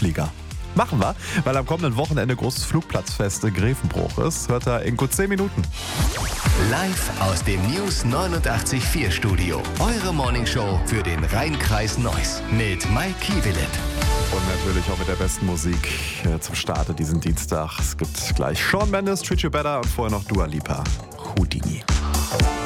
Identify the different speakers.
Speaker 1: Flieger. Machen wir, weil am kommenden Wochenende großes Flugplatzfest in Grevenbruch ist. Hört er in gut 10 Minuten.
Speaker 2: Live aus dem News 89.4 Studio. Eure Morningshow für den Rhein-Kreis Neuss mit Mike Kiewilet.
Speaker 1: Und natürlich auch mit der besten Musik zum Start diesen Dienstag. Es gibt gleich Shawn Mendes, Treat You Better und vorher noch Dua Lipa, Houdini.